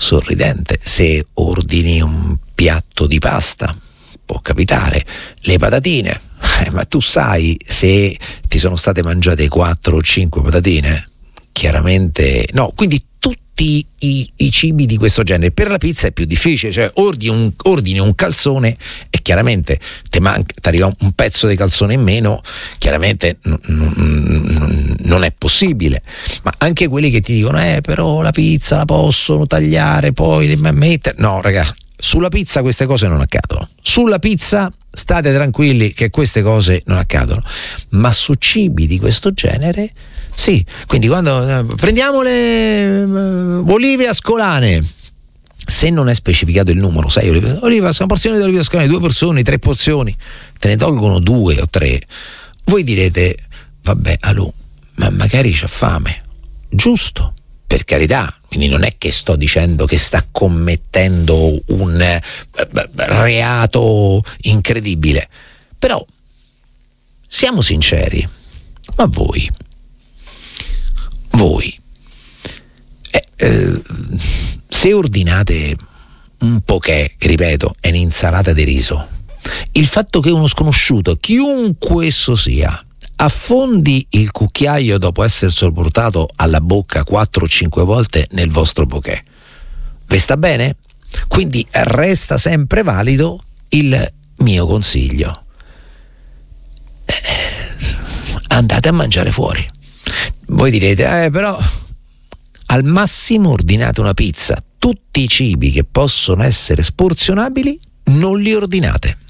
sorridente. Se ordini un piatto di pasta, può capitare, le patatine, ma tu sai se ti sono state mangiate 4 o 5 patatine? Chiaramente no. Quindi tutti i cibi di questo genere. Per la pizza è più difficile, cioè ordini un calzone e chiaramente ti arriva un pezzo di calzone in meno, chiaramente non è possibile. Ma anche quelli che ti dicono però la pizza la possono tagliare, poi mettere, no raga, sulla pizza queste cose non accadono. Sulla pizza state tranquilli che queste cose non accadono, ma su cibi di questo genere sì. Quindi quando prendiamo le olive ascolane, se non è specificato il numero, 6 olive, una porzione di olive ascolane, 2 porzioni, 3 porzioni, te ne tolgono 2 o 3, voi direte vabbè, ma magari c'ha fame, giusto, per carità. Quindi non è che sto dicendo che sta commettendo un reato incredibile, però siamo sinceri, ma voi se ordinate un poké, ripeto, è un'insalata di riso, il fatto che uno sconosciuto, chiunque esso sia, affondi il cucchiaio dopo esserselo portato alla bocca 4 o 5 volte nel vostro poké, vi sta bene? Quindi resta sempre valido il mio consiglio: andate a mangiare fuori. Voi direte però al massimo ordinate una pizza. Tutti i cibi che possono essere sporzionabili non li ordinate.